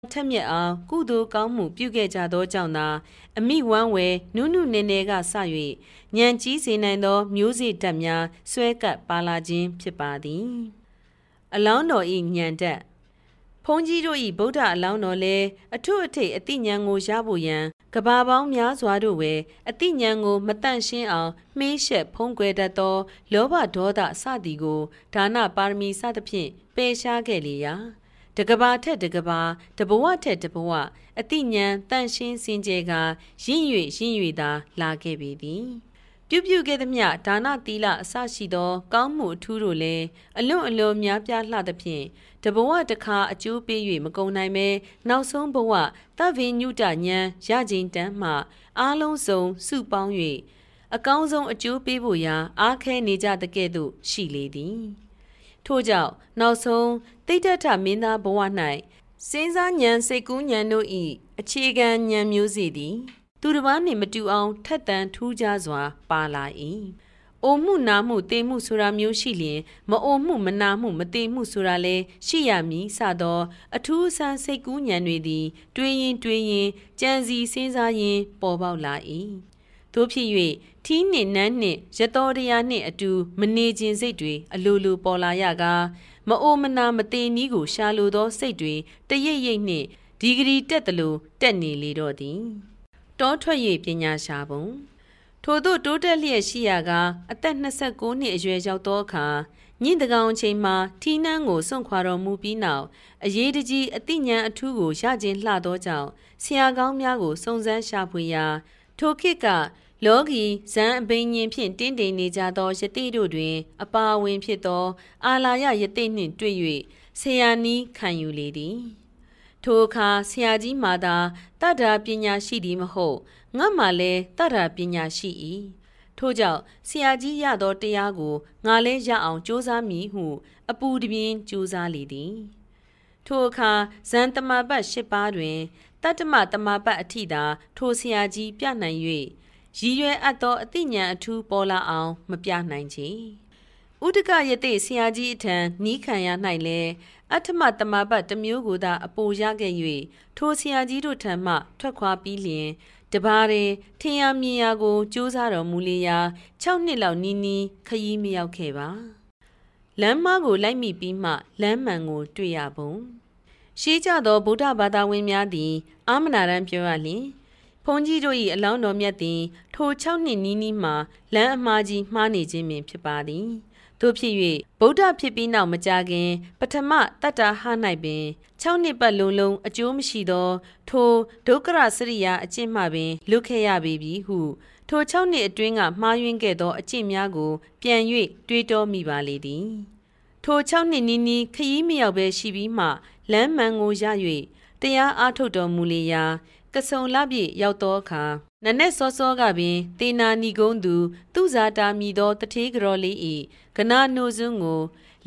ထက်မြက်အောင်ကုသိုလ်ကောင်းမှုပြုခဲ့ကြသောကြောင့်သာအမိဝမ်းဝယ်နုနုနယ်နယ်ကစ၍ဉာဏ်ကြီးစေနိုင်သောမျိုးစေ့ဓာတ်များဆွဲကပ်ပါလာခြင်းဖြစ်ပါသည်အလောင်းတော်၏ဉာဏ်ဓာတ်ဘုန်းကြီးတို့၏ဗုဒ္ဓအလောင်းတော်လည်းအထွတ်အထိပ်အတိဉာဏ်ကိုရဖို့ရန်ကဘာပေါင်းများစွာတို့ဝယ်အတိဉာဏ်ကိုမတန့်ရှင်းအောင်မှေးရှက်ဖုံးကွယ်တတ်သောလောဘဒေါသစသည်ကိုဒါနပါရမီစသဖြင့်ပယ်ရှားခဲ့လေရာတကဘာထက်တကဘာတဘဝထက်တဘဝအတိဉာဏ်တန့်ရှင်းစင်ကြယ်ကရင့်၍သာလာခဲ့ပေသည်ပြုခဲ့သမျှဒါနသီလအစရှိသောကောင်းမှုအထူးတို့လည်းအလွန်များပြားလှသဖြင့်တဘဝတစ်ခါအကျိုးပေး၍မကုန်နိုင်ပဲနောက်ဆုံးဘဝသဗ္ဗညုတဉာဏ်ရခြင်းတန်းမှအားလုံးစုံစုပေါင်း၍အကောင်းဆုံးအကျိုးပေးဖို့ရာအားခဲနေကြသကဲ့သို့ရှိလေသည်ထို့ကြောင့်နောက်ဆုံးတိဋ္ဌထမင်းသားဘဝ၌စဉ်းစားဉာဏ်စိတ်ကူးဉာဏ်တို့၏အခြေခံဉာဏ်မျိုးစေ့သည်သူတစ်ပါးနှင့်မတူအောင်ထက်သန်ထူးခြားစွာပါလာ၏အိုမှုနာမှုတေမှုဆိုတာမျိုးရှိလျင်မအိုမှုမနာမှုမတေမှုဆိုတာလည်းရှိရမည်စသောအထူးအဆန်းစိတ်ကူးဉာဏ်တွေသည်တွေးရင်ကြံစီစဉ်းစားရင်ပေါ်ပေါက်လာ၏သို့ဖြစ်၍ထီးနှင့်နန်းနှင့်ရတော်တရားနှင့်အတူမနေခြင်းစိတ်တွေအလိုလိုပေါ်လာရကားမအိုမနာမတေနည်းကိုရှာလိုသောစိတ်တွေတရိပ်နှင့်ဒီဂရီတက်သလိုတက်နေလေတော့သည်တောထွက်၍ပညာရှာပုံထို့သို့တိုးတက်လျက်ရှိရာကအသက်29နှစ်အရွယ်ရောက်သောအခါညင်တကောင်အချိန်မှာထီးနှန်းကိုစွန့်ခွာတော်မူပြီးနောက်အရေးတကြီးအသိဉာဏ်အထူးကိုရခြင်းလှသောကြောင့်ဆရာကောင်းများကိုစုံစမ်းရှာဖွေရာထိုခေတ်ကလောကီဇန်အဘိညာဉ်ဖြင့်တင်းတိမ်နေကြသောယတိတို့တွင်အပါအဝင်ဖြစ်သောအာလာယယတိနှင့်တွေ့၍ဆရာနီးခံယူလေသည်ထိုအခါဆရာကြီးမှာသာတတ္ထာပညာရှိသည်မဟုတ်ငါမှလည်းတတ္ထာပညာရှိ၏ထို့ကြောင့်ဆရာကြီးရသောတရားကိုငါလည်းရအောင်ကြိုးစားမည်ဟုအပူတပြင်းကြိုးစားလေသည်ထိုအခါဇန်တမပတ်၈ပါးတွင်တတ္တမတမပတ်အထိသာထိုဆရာကြီးပြနိုင်၍ရည်ရွယ်အပ်သောအသိဉာဏ်အထူးပေါ်လာအောင်မပြနိုင်ချေဥဒကယတိဆရာကြီးအထံနီးခံရ၌လည်းအဋ္ဌမတမပတ်တစ်မျိုးကိုသာအပိုရခဲ့၍ထိုဆရာကြီးတို့ထံမှထွက်ခွာပြီးလျင်တပါးရဲထင်ရမြင်ရကိုကြိုးစားတော်မူလေရာ6နှစ်လောက်နီးခရီးမရောက်ခဲ့ပါလမ်းမကိုလိုက်မိပြီးမှလမ်းမှန်ကိုတွေ့ရပုံရှေးကြသောဗုဒ္ဓဘာသာဝင်များသည်အာမနာရန်ပြောရလျင်ဘုန်းကြီးတို့၏အလောင်းတော်မြတ်သည်ထို6နှစ်နီးမှလမ်းအမှားကြီးမှားနေခြင်းပင်ဖြစ်ပါသည်တို့ဖြစ်၍ဗုဒ္ဓဖြစ်ပြီးနောက်မကြာခင်ပထမတတ္တဟ၌ပင်6နှစ်ပတ်လုံးအကျိုးမရှိသောထိုဒုက္ခရစရိယာအကျင့်မှပင်လွတ်ခဲ့ရပေပြီဟုထို6နှစ်အတွင်းကမှားယွင်းခဲ့သောအကျင့်များကိုပြန်၍တွေးတောမိပါလေသည်ထို6နှစ်နီးခရီးမရောက်ပဲရှိပြီးမှလမ်းမှန်ကိုရ၍တရားအားထုတ်တော်မူလေရာကစုံလပြည့်ရောက်သောအခါနနက်စောစောကပင်တေနာနီကုန်းသူသူဇာတာမီသောတထေးကြော်လေး၏ကနာနှုတ်စွန်းကို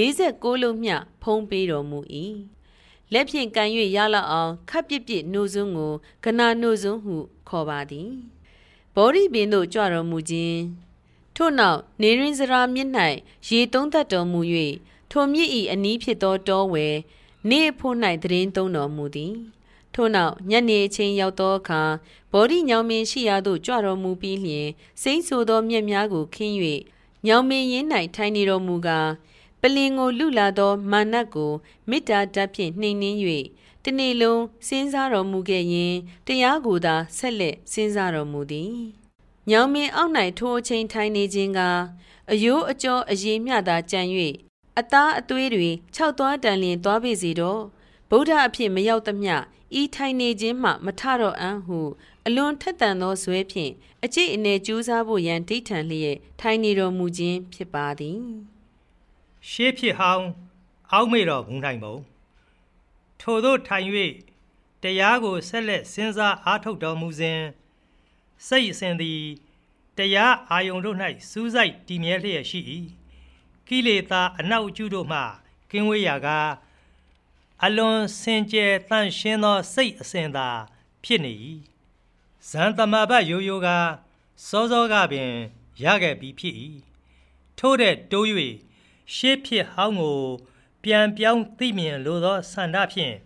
46လုံးမျှဖုံးပေးတော်မူ၏လက်ဖြင့်ကန်၍ရလောက်အောင်ခပ်ပြစ်နှုတ်စွန်းကိုကနာနှုတ်စွန်းဟုခေါ်ပါသည်ဘောဓိပင်သို့ကြွတော်မူခြင်းထို့နောက်နေရင်းစရာမြစ်၌ရေသုံးသက်တော်မူ၍ထိုမြစ်၏အနီးဖြစ်သောတောဝယ်နေအဖို့၌သတင်းသုံးတော်မူသည်ထို့နောက်ညနေအချိန်ရောက်သောအခါဘောဓိညောင်မင်းရှိရာသို့ကြွတော်မူပြီးလျှင်စိမ့်ဆိုသောမြက်များကိုခင်း၍ညောင်မင်းရင်း၌ထိုင်နေတော်မူကာပလင်ကိုလူလာသောမာနတ်ကိုမေတ္တာဓာတ်ဖြင့်နှိမ်နင်း၍တနေ့လုံးစဉ်းစားတော်မူခဲ့ရင်တရားကိုသာဆက်လက်စဉ်းစားတော်မူသည်ညောင်မင်းအောက်၌ထိုအချိန်ထိုင်နေခြင်းကအယိုးအကျော်အရေမျှသာကြံ၍အသားအသွေးတွေ6သွားတန်လျင်သွားပေစေတော့ဗုဒ္ဓအဖြစ်မရောက်သမျှဤထိုင်နေခြင်းမှမထတော့အံ့ဟုအလွန်ထက်သန်သောဇွဲဖြင့်အကျိတ်အနေကြိုးစားဖို့ရန်ဒိဋ္ဌံလျက်ထိုင်နေတော်မူခြင်းဖြစ်ပါသည်ရှေးဖြစ်ဟောင်းအောက်မေ့တော်မူနိုင်ပုံထို့သောထိုင်၍တရားကိုဆက်လက်စဉ်းစားအားထုတ်တော်မူစဉ်စိတ်အစဉ်သည်တရားအာယုန်တို့၌စူးစိုက်တည်မြဲလျက်ရှိ၏ကိလေသာအနောက်အကျုတို့မှကင်းဝေးရာကအလွန်စင်ကြယ်တန့်ရှင်းသောစိတ်အစဉ်သာဖြစ်နေ၏ဇန်သမဘတ်ရိုးရိုးကစောစောကပင်ရခဲ့ပြီးဖြစ်၏ထို့တဲ့တိုး၍ရှေးဖြစ်ဟောင်းကိုပြန်ပြောင်းသိမြင်လိုသောဆန္ဒဖြင့်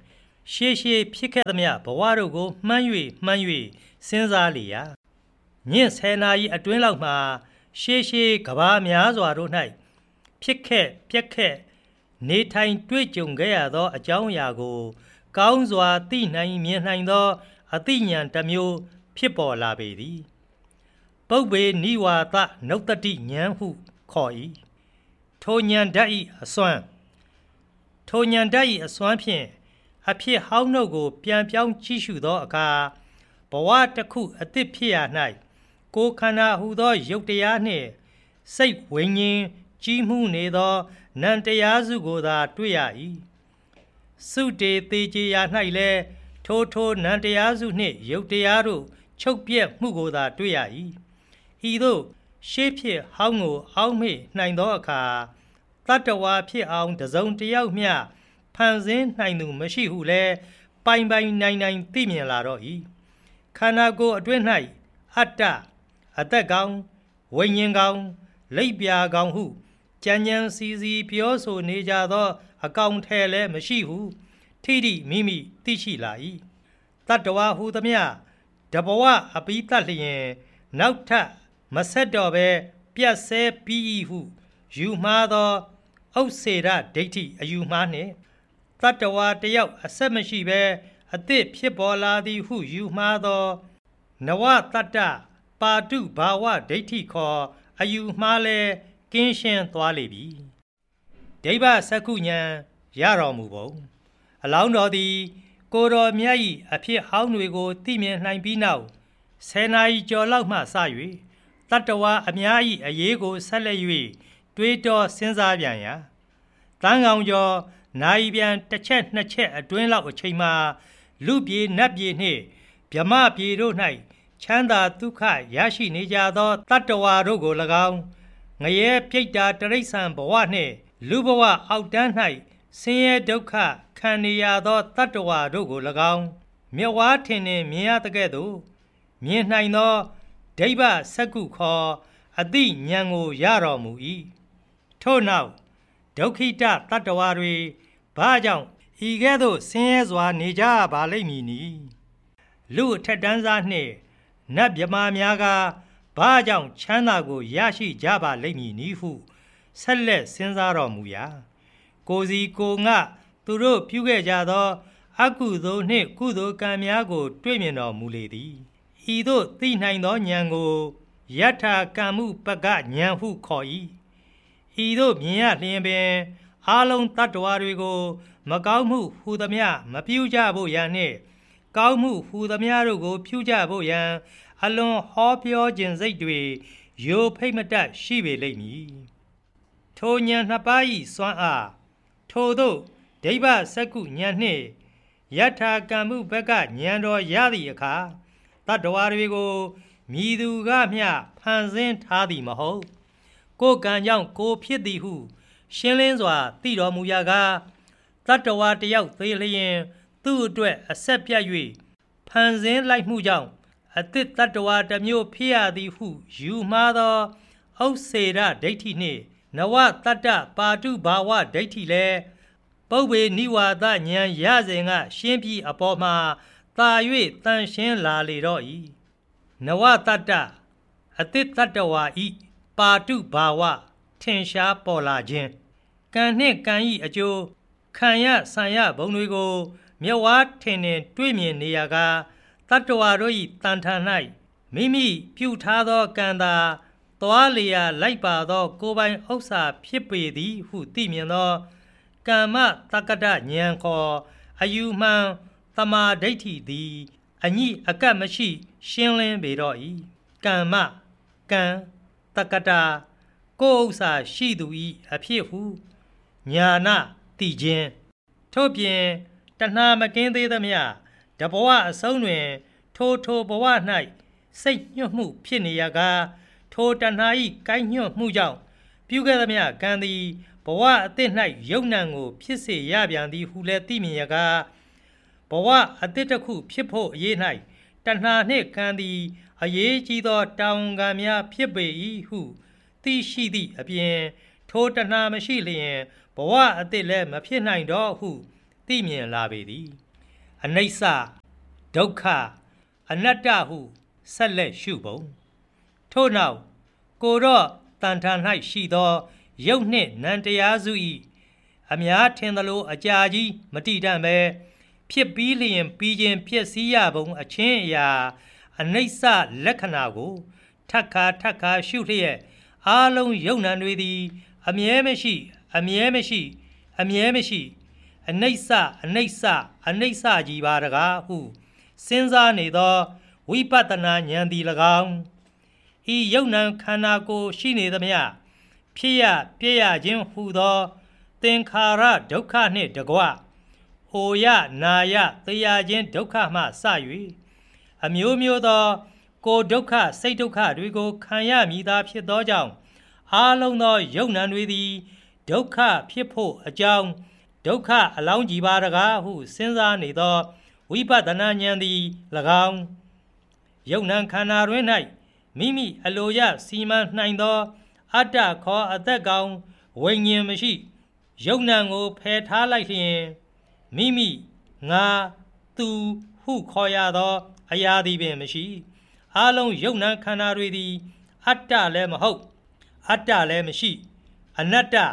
ရှေးရှေးဖြစ်ခဲ့သမျှဘဝတို့ကိုမှန်း၍စဉ်းစားလေရာညင့်10 နာရီအတွင်းလောက်မှာရှေးရှေးကဘာများစွာတို့၌ဖြစ်ခဲ့ပြက်ခဲ့နေထိုင်တွေ့ကြုံခဲ့ရသောအကြောင်းအရာကိုကောင်းစွာသိနိုင်မြင်နိုင်သောအသိဉာဏ်တစ်မျိုးဖြစ်ပေါ်လာပေသည်ပုပ္ပေနိဝါဒနုတ္တိဉာဏ်ဟုခေါ်၏ထိုဉာဏ်ဓာတ်၏အစွမ်းဖြင့်အဖြစ်ဟောင်းတို့ကိုပြန်ပြောင်းကြည့်ရှုသောအခါဘဝတစ်ခုအသစ်ဖြစ်ရ၌ကိုယ်ခန္ဓာဟူသောရုပ်တရားနှင့်စိတ်ဝိညာဉ်ကြီးမှုနေသောနံတရားစုကိုသာတွေ့ရ၏စုတေသေးချေရာ၌လည်းထိုနံတရားစုနှင့်ရုပ်တရားတို့ချုပ်ပြက်မှုကိုသာတွေ့ရ၏ဤသို့ရှေးဖြစ်ဟောင်းကိုအောက်မေ့နိုင်သောအခါတတ္တဝါဖြစ်အောင်တစုံတစ်ယောက်မျှဖန်ဆင်းနိုင်သူမရှိဟုလည်းပိုင်နိုင်သိမြင်လာတော့၏ခန္ဓာကိုယ်အတွင်း၌အတ္တအသက်ကောင်ဝိညာဉ်ကောင်လိပ်ပြာကောင်ဟုကြံစီပြောဆိုနေကြသောအကောင်ထဲလည်းမရှိဟုထိတိမိမိသိရှိလာ၏တတ္တဝါဟူသမျှတဘဝအပိတတ်လျင်နောက်ထပ်မဆက်တော့ဘဲပြတ်ဆဲပြီး၏ဟုယူမှားသောဥစ္စေရဒိဋ္ဌိအယူမှားနှင့်တတ္တဝါတယောက်အဆက်မရှိဘဲအသစ်ဖြစ်ပေါ်လာသည်ဟုယူမှားသောနဝတတ္တပါတုဘာဝဒိဋ္ဌိခေါ်အယူမှားလဲကင်းရှင်းသွားလေပြီဒိဗ္ဗစက္ခုဉာဏ်ရတော်မူပုံအလောင်းတော်သည်ကိုယ်တော်မြတ်၏အဖြစ်ဟောင်းတွေကိုသိမြင်နိုင်ပြီးနောက်10 နာရီကျော်လောက်မှစ၍တတ္တဝါအများ၏အရေးကိုဆက်လက်၍တွေးတောစဉ်းစားပြန်ရာတန်းကောင်ကျော်နိုင်ပြန်တစ်ချက်နှစ်ချက်အတွင်းလောက်အချိန်မှာလူပြေနတ်ပြေနှင့်ဗြဟ္မပြေတို့၌ချမ်းသာဒုက္ခရရှိနေကြသောတတ္တဝါတို့ကို၎င်းငရဲပြိတ္တာတရိစ္ဆာန်ဘဝနှင့်လူဘဝအောက်တန်း၌ဆင်းရဲဒုက္ခခံနေရသောတတ္တဝါတို့ကို၎င်းမြတ်ဝါထင်နှင့်မြင်ရသကဲ့သို့မြင်နိုင်သောဒိဗ္ဗစက္ခုခေါ်အသိဉာဏ်ကိုရတော်မူ၏ထို့နောက်ဒုက္ခိတတတ္တဝါတွေဘာကြောင့်ဤကဲ့သို့ဆင်းရဲစွာနေကြပါလိမ့်မည်နီလူအထက်တန်းစားနှင့်နတ်မြမာများကဘာကြောင့်ချမ်းသာကိုရရှိကြပါလိမ့်မည်နီဟုဆက်လက်စဉ်းစားတော်မူရာကိုစီကိုငှသူတို့ပြုခဲ့ကြသောအကုသိုလ်နှင့်ကုသိုလ်ကံများကိုတွေ့မြင်တော်မူလေသည်ဤသို့သိနိုင်သောဉာဏ်ကိုယထာကံမှုပကဉာဏ်ဟုခေါ်၏ဤသို့မြင်ရလျင်ပင်အာလုံးတတ္တဝါတွေကိုမကောင်းမှုဟူသမျှမပြုကြဖို့ရန်နှင့်ကောင်းမှုဟူသမျှတို့ကိုပြုကြဖို့ရန်အလွန်ဟောပြောခြင်းစိတ်တွေယိုဖိတ်မတတ်ရှိပေလိမ့်မည်ထိုဉာဏ်နှစ်ပါး၏စွမ်းအားထိုသို့ဒိဗ္ဗစက္ခုဉာဏ်နှင့်ယထာကံမှုဘက်ကဉာဏ်တော်ရသည့်အခါတတ္တဝါတွေကိုမြည်သူကမျှဖန်ဆင်းထားသည်မဟုတ်ကိုယ်ကံကြောင့်ကိုဖြစ်သည်ဟုရှင်းလင်းစွာသိတော်မူရာကတတ္တဝါတယောက်သေးလျင်သူ့အတွက်အဆက်ပြတ်၍ဖန်ဆင်းလိုက်မှုကြောင့်အသစ်တတ္တဝါတစ်မျိုးဖြစ်ရသည်ဟုယူမှားသောဥစ္စေရဒိဋ္ဌိနှင့်နဝတတ္တပါတုဘာဝဒိဋ္ဌိလည်းပုပ္ပေနိဝါဒဉာဏ်ရစဉ်ကရှင်းပြီးအပေါ်မှာသာ၍တန်ရှင်းလာလေတော့၏နဝတတ္တအသစ်တတ္တဝါဤပါတုဘာဝထင်ရှားပေါ်လာခြင်းကံနှင့်ကံဤအကျိုးခံရဆံရဘုံတွေကိုမြတ်ဝါထင်နှင့်တွေ့မြင်နေရကတတ္တဝါတို့၏တန်ထာ၌မိမိပြုထားသောကံသာသွားလျာလိုက်ပါသောကိုယ်ပိုင်ဥစ္စာဖြစ်ပေသည်ဟုသိမြင်သောကမ္မတက္ကတဉာဏ်ခေါ်အယူမှန်သမာဓိဋ္ဌိသည်အညိအကပ်မရှိရှင်းလင်းပေတော့၏ကမ္မကံတက္ကတကိုယ်ဥစ္စာရှိသူ၏အဖြစ်ဟုညာနာသိခြင်းထို့ပြင်တဏှာမကင်းသေးသမျှတဘဝအဆုံးတွင်ထိုဘဝ၌စိတ်ညှို့မှုဖြစ်နေရကထိုတဏှာ၏ကိုင်းညွှတ်မှုကြောင့်ပြုခဲ့သမျှကံသည်ဘဝအသစ်၌ယုံနံကိုဖြစ်စေရပြန်သည်ဟုလည်းသိမြင်ရကဘဝအသစ်တစ်ခုဖြစ်ဖို့အရေး၌တဏှာနှင့်ကံသည်အရေးကြီးသောတာဝန်ကံများဖြစ်ပေ၏ဟုသိရှိသည့်အပြင်ထိုတဏှာမရှိလျင်ဘဝအသစ်လည်းမဖြစ်နိုင်တော့ဟုသိမြင်လာပေသည်အနိစ္စဒုက္ခအနတ္တဟုဆက်လက်ရှုပုံထို့နောက်ကိုတော့တန်ထန်၌ရှိသောရုပ်နှင့်နံတရားစု၏အများထင်သလိုအကြာကြီးမတည်တတ်ပဲဖြစ်ပြီးလျင်ပြီးခြင်းဖြစ်စည်းရပုံအချင်းအရာအနိစ္စလက္ခဏာကိုထပ်ခါရှုလျက်အားလုံးယုံနံတွေသည်အမြဲမရှိအနိစ္စကြီးပါတကားဟုစဉ်းစားနေသောဝိပဿနာဉာဏ်သည်၎င်းဤယုံနံခန္ဓာကိုယ်ရှိနေသမျှဖြစ်ရပြည့်ရခြင်းဟူသောသင်္ခါရဒုက္ခနှင့်တကွအိုရနာရသေရခြင်းဒုက္ခမှစ၍အမျိုးမျိုးသောကိုယ်ဒုက္ခစိတ်ဒုက္ခတွေကိုခံရမည်သာဖြစ်သောကြောင့်အားလုံးသောယုံနံတွေသည်ဒုက္ခဖြစ်ဖို့အကြောင်းဒုက္ခအလောင်းကြီးပါတကားဟုစဉ်းစားနေသောဝိပဿနာဉာဏ်သည်၎င်းယုံနံခန္ဓာတွင်၌မိမိအလိုရစီမံနိုင်သောအတ္တခေါ်အသက်ကောင်ဝိညာဉ်မရှိယုံနံကိုဖယ်ထားလိုက်လျင်မိမိငါသူဟုခေါ်ရသောအရာသည်ပင်မရှိအားလုံးယုံနံခန္ဓာတွေသည်အတ္တလည်းမဟုတ်အတ္တလည်းမရှိအနတ္တ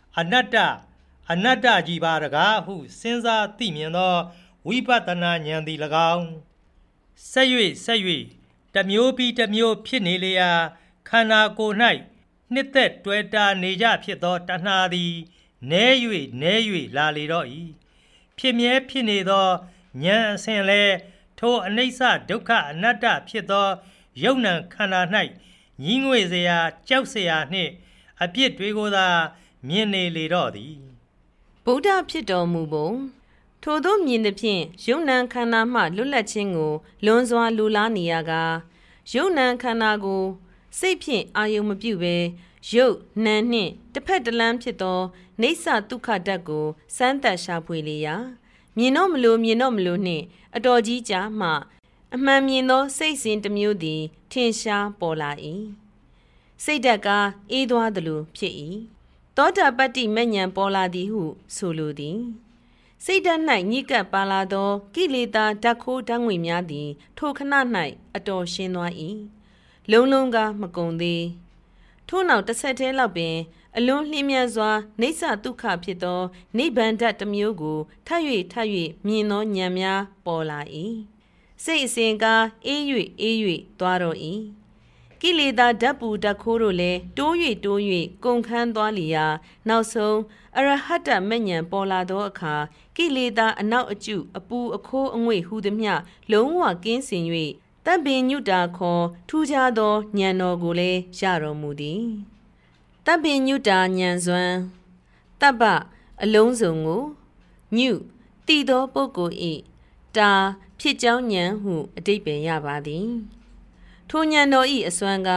ကြီးပါတကားဟုစဉ်းစားသိမြင်သောဝိပဿနာဉာဏ်သည်၎င်းဆက်၍တစ်မျိုးပြီးတစ်မျိုးဖြစ်နေလျာခန္ဓာကိုယ်၌နှစ်သက်တွေ့တာနေကြဖြစ်သောတဏှာသည်နည်း၍လာလေတော့၏ဖြစ်မြဲဖြစ်နေသောဉာဏ်အစဉ်လဲထိုအနိစ္စဒုက္ခအနတ္တဖြစ်သောယုံနံခန္ဓာ၌ညီးငွေ့เสียကြောက်เสียနှင့်အပြစ်တွေကိုသာမြင်နေလေတော့သည်ဗုဒ္ဓဖြစ်တော်မူပုံထိုသို့မြင်သဖြင့်ယုံနံခန္ဓာမှလွတ်လပ်ခြင်းကိုလွန်စွာလူလားနေရကယုံနံခန္ဓာကိုစိတ်ဖြင့်အာယုံမပြုဘဲရုပ်နာနှင့်တစ်ဖက်တစ်လမ်းဖြစ်သောနေဆဒုက္ခဓာတ်ကိုစမ်းသပ်ရှာဖွေလေရာမြင်တော့မလို့နှင့်အတော်ကြီးကြားမှအမှန်မြင်သောစိတ်စဉ်တစ်မျိုးသည်ထင်ရှားပေါ်လာ၏စိတ်ဓာတ်ကအေးသွားသလိုဖြစ်၏သောတာပတ္တိမဉ္ဇဉ်ပေါ်လာသည်ဟုဆိုလိုသည်စိတ်ဓာတ်၌ညစ်ကပ်ပါလာသောကိလေသာဓာတ်ခိုးဓာတ်ငွေများသည်ထိုခဏ၌အတော်ရှင်းသွား၏လုံးကမကုန်သေးထို့နောက်တစ်ဆက်တည်းလောက်ပင်အလွန်လျင်မြန်စွာနေဆဒုက္ခဖြစ်သောနိဗ္ဗာန်ဓာတ်တစ်မျိုးကိုထပ်၍မြင်သောဉာဏ်များပေါ်လာ၏စိတ်အစဉ်ကအေး၍သွားတော့၏ကိလေသာဓာတ်ပူဓာတ်ခိုးတို့လည်းတိုး၍ကုန်ခန်းသွားလျာနောက်ဆုံးအရဟတမဉ္ဇဉ်ပေါ်လာသောအခါကိလေသာအနောက်အကျုအပူအခိုးအငွေ့ဟူသည်မျှလုံးဝကင်းစင်၍တပ္ပိညုတာခေါ်ထူးခြားသောဉာဏ်တော်ကိုလည်းရတော်မူသည်တပ္ပိညုတာဉာဏ်စွမ်းတပ္ပအလုံးစုံကိုညုတည်သောပုဂ္ဂိုလ်၏တာဖြစ်ကြောင်းဉာဏ်ဟုအဓိပ္ပာယ်ရပါသည်ထိုဉာဏ်တော်၏အစွမ်းက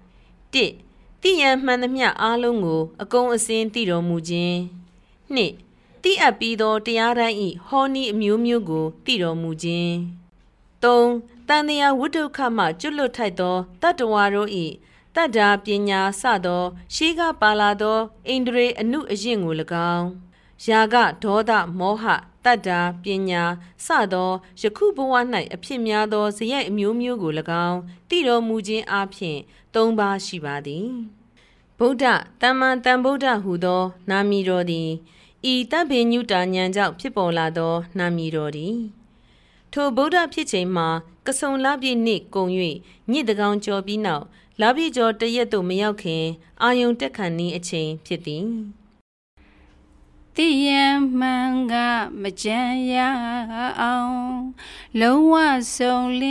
1သိရန်မှန်သမျှအားလုံးကိုအကုန်အစင်သိတော်မူခြင်း2သိအပ်ပြီးသောတရားတိုင်း၏ဟောနည်းအမျိုးမျိုးကိုသိတော်မူခြင်း3တန်တရားဝိတုခမှကျွလွတ်ထိုက်သောတတ္တဝါတို့၏တတ္တာပညာစသောရှိကပါလာသောဣန္ဒြေအနုအယင့်ကို၎င်းယာကဒေါသမောဟတတ္တာပညာစသောယခုဘဝ၌အဖြစ်များသောဇယက်အမျိုးမျိုးကို၎င်းသိတော်မူခြင်းအပြင်၃ပါးရှိပါသည်ဗုဒ္ဓတမ္မာတန်ဗုဒ္ဓဟူသောနာမည်တော်သည်ဤတပ္ပိညုတာဉာဏ်ကြောင့်ဖြစ်ပေါ်လာသောနာမည်တော်သည်ထိုဗုဒ္ဓဖြစ်ချိန်မှာကဆုံလပြည့်နေ့ကုန်၍ညစ်တကောင်ကျော်ပြီးနောက်လပြည့်ကျော်တရက်သို့မရောက်ခင်အာယုန်တက်ခဏ်ဤအချိန်ဖြစ်သည်သိရန်မှန်ကမကြံရအောင်လုံးဝဆုံး